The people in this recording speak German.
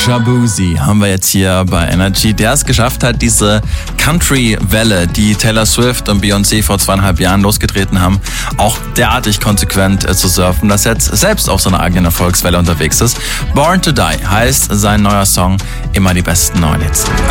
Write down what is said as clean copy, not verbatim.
Shaboozey haben wir jetzt hier bei Energy, der es geschafft hat, diese Country-Welle, die Taylor Swift und Beyoncé vor 2,5 Jahren losgetreten haben, auch derartig konsequent zu surfen, dass er jetzt selbst auf so einer eigenen Erfolgswelle unterwegs ist. Born to Die heißt sein neuer Song, immer die besten neuen Hits.